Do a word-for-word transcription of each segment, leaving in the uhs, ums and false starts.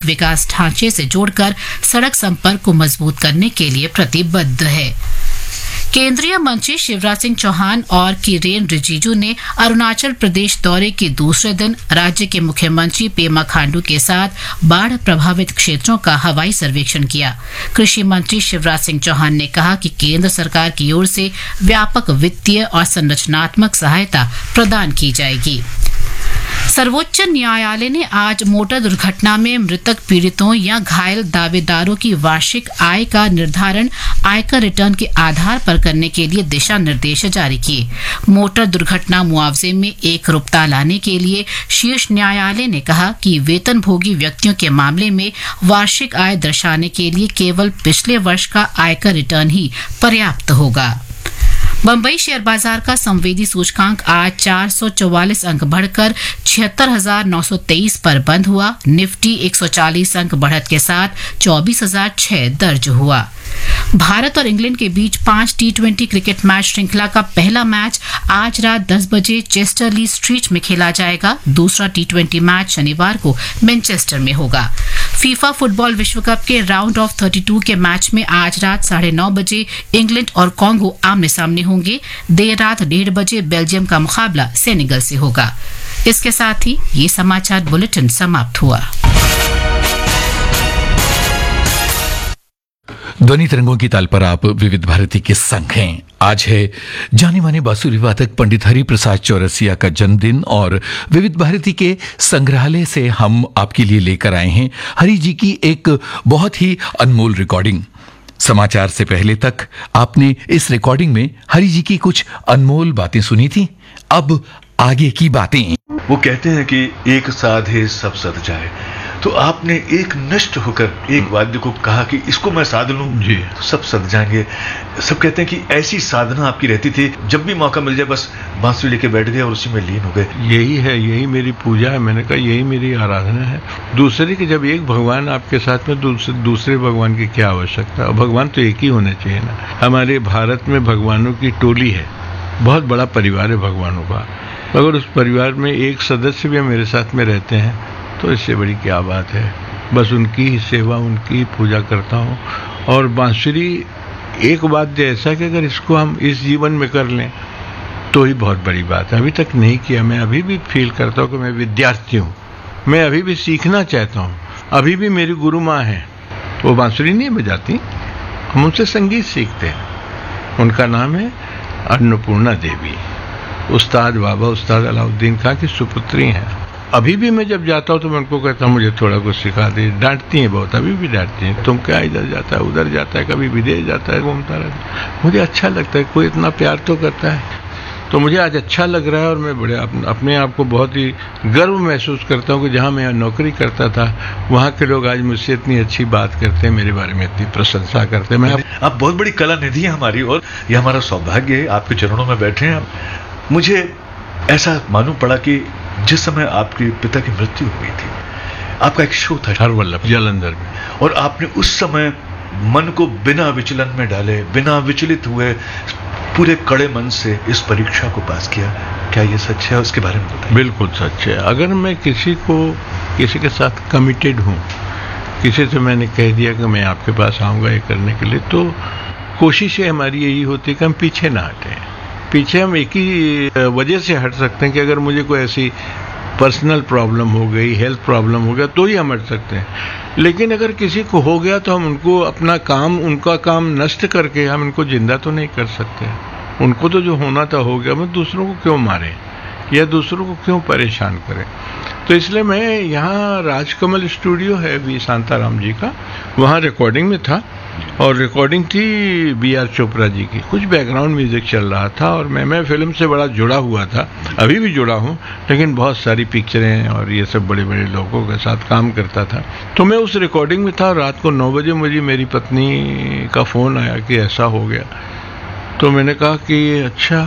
विकास ढांचे से जोड़कर सड़क संपर्क को मजबूत करने के लिए प्रतिबद्ध है। केंद्रीय मंत्री शिवराज सिंह चौहान और किरेन रिजिजू ने अरुणाचल प्रदेश दौरे के दूसरे दिन राज्य के मुख्यमंत्री पेमा खांडू के साथ बाढ़ प्रभावित क्षेत्रों का हवाई सर्वेक्षण किया। कृषि मंत्री शिवराज सिंह चौहान ने कहा कि केंद्र सरकार की ओर से व्यापक वित्तीय और संरचनात्मक सहायता प्रदान की जाएगी। सर्वोच्च न्यायालय ने आज मोटर दुर्घटना में मृतक पीड़ितों या घायल दावेदारों की वार्षिक आय का निर्धारण आयकर रिटर्न के आधार पर करने के लिए दिशा निर्देश जारी किए। मोटर दुर्घटना मुआवजे में एक रुपता लाने के लिए शीर्ष न्यायालय ने कहा कि वेतनभोगी व्यक्तियों के मामले में वार्षिक आय दर्शाने के लिए केवल पिछले वर्ष का आयकर रिटर्न ही पर्याप्त होगा। बम्बई शेयर बाजार का संवेदी सूचकांक आज चार सौ चौवालीस अंक बढ़कर छिहत्तर हजार नौ सौ तेईस पर बंद हुआ। निफ्टी एक सौ चालीस अंक बढ़त के साथ चौबीस हजार छह दर्ज हुआ। भारत और इंग्लैंड के बीच पांच टी ट्वेंटी क्रिकेट मैच श्रृंखला का पहला मैच आज रात दस बजे चेस्टरली स्ट्रीट में खेला जाएगा। दूसरा टी ट्वेंटी मैच शनिवार को मैनचेस्टर में होगा। फीफा फुटबॉल विश्व कप के राउंड ऑफ बत्तीस के मैच में आज रात साढ़े नौ बजे इंग्लैंड और कॉन्गो आमने सामने होंगे। देर रात डेढ़ बजे बेल्जियम का मुकाबला सेनेगल से होगा। इसके साथ ही ये समाचार बुलेटिन समाप्त हुआ। ध्वनि तरंगों की ताल पर आप विविध भारती के संग हैं। आज है जाने माने बांसुरी वादक पंडित हरि प्रसाद चौरसिया का जन्मदिन और विविध भारती के संग्रहालय से हम आपके लिए लेकर आए हैं हरि जी की एक बहुत ही अनमोल रिकॉर्डिंग। समाचार से पहले तक आपने इस रिकॉर्डिंग में हरि जी की कुछ अनमोल बातें सुनी थी। अब आगे की बातें। वो कहते हैं कि एक साधे सब सध जाए, तो आपने एक नष्ट होकर एक वाद्य को कहा कि इसको मैं साध लूं जी, तो सब सध जाएंगे। सब कहते हैं कि ऐसी साधना आपकी रहती थी, जब भी मौका मिल जाए बस बांसुरी लेके बैठ गए और उसी में लीन हो गए। यही है, यही मेरी पूजा है। मैंने कहा यही मेरी आराधना है। दूसरे के जब एक भगवान आपके साथ में दूसरे, दूसरे भगवान की क्या आवश्यकता है। भगवान तो एक ही होने चाहिए ना। हमारे भारत में भगवानों की टोली है, बहुत बड़ा परिवार है भगवानों का। अगर उस परिवार में एक सदस्य भी मेरे साथ में रहते हैं तो इससे बड़ी क्या बात है। बस उनकी ही सेवा, उनकी ही पूजा करता हूँ। और बांसुरी एक वाद्य ऐसा कि अगर इसको हम इस जीवन में कर लें तो ही बहुत बड़ी बात है। अभी तक नहीं किया। मैं अभी भी फील करता हूँ कि मैं विद्यार्थी हूँ, मैं अभी भी सीखना चाहता हूँ। अभी भी मेरी गुरु माँ है, वो बांसुरी नहीं बजाती, हम उनसे संगीत सीखते हैं। उनका नाम है अन्नपूर्णा देवी। उस्ताद बाबा उस्ताद अलाउद्दीन खां की सुपुत्री हैं। अभी भी मैं जब जाता हूँ तो मैं उनको कहता हूँ मुझे थोड़ा कुछ सिखा दे। डांटती हैं बहुत, अभी भी डांटती हैं, तुम क्या इधर जाता है उधर जाता है, कभी विदेश जाता है, घूमता रहता है। मुझे अच्छा लगता है, कोई इतना प्यार तो करता है। तो मुझे आज अच्छा लग रहा है और मैं बड़े अपने आप को बहुत ही गर्व महसूस करता हूँ कि जहाँ मैं नौकरी करता था वहाँ के लोग आज मुझसे इतनी अच्छी बात करते हैं, मेरे बारे में इतनी प्रशंसा करते हैं। मैं आप, आप बहुत बड़ी कला निधि है हमारी, और ये हमारा सौभाग्य है आपके चरणों में बैठे हैं। मुझे ऐसा मालूम पड़ा कि जिस समय आपके पिता की मृत्यु हुई थी, आपका एक शो था हरवल्लभ जालंधर में, और आपने उस समय मन को बिना विचलन में डाले, बिना विचलित हुए, पूरे कड़े मन से इस परीक्षा को पास किया। क्या ये सच है? उसके बारे में बताइए। बिल्कुल सच है। अगर मैं किसी को किसी के साथ कमिटेड हूँ, किसी से मैंने कह दिया कि मैं आपके पास आऊँगा ये करने के लिए, तो कोशिश हमारी यही होती है कि हम पीछे ना हटें। पीछे हम एक ही वजह से हट सकते हैं कि अगर मुझे कोई ऐसी पर्सनल प्रॉब्लम हो गई, हेल्थ प्रॉब्लम हो गया, तो ही हम हट सकते हैं। लेकिन अगर किसी को हो गया तो हम उनको अपना काम, उनका काम नष्ट करके हम इनको जिंदा तो नहीं कर सकते। उनको तो जो होना था हो गया, मैं दूसरों को क्यों मारे या दूसरों को क्यों परेशान करें। तो इसलिए मैं यहाँ राजकमल स्टूडियो है वी शांताराम जी का, वहाँ रिकॉर्डिंग में था, और रिकॉर्डिंग थी बी आर चोपड़ा जी की। कुछ बैकग्राउंड म्यूजिक चल रहा था और मैं मैं फिल्म से बड़ा जुड़ा हुआ था, अभी भी जुड़ा हूँ, लेकिन बहुत सारी पिक्चरें और ये सब बड़े बड़े लोगों के साथ काम करता था। तो मैं उस रिकॉर्डिंग में था। रात को नौ बजे मुझे मेरी पत्नी का फ़ोन आया कि ऐसा हो गया। तो मैंने कहा कि अच्छा,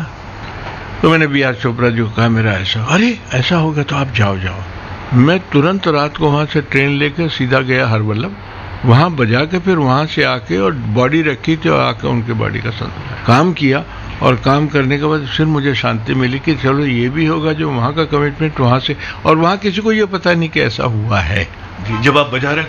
तो मैंने बी आर चोपड़ा जी को कहा मेरा ऐसा, अरे ऐसा हो गया तो आप जाओ जाओ। मैं तुरंत रात को वहाँ से ट्रेन लेकर सीधा गया हरवल्लभ, वहाँ बजा के फिर वहाँ से आके और बॉडी रखी थी और आके उनके बॉडी का काम किया। और काम करने के बाद फिर मुझे शांति मिली कि चलो ये भी होगा जो वहाँ का कमिटमेंट वहाँ से, और वहाँ किसी को ये पता नहीं कि ऐसा हुआ है। जब आप बजा रहे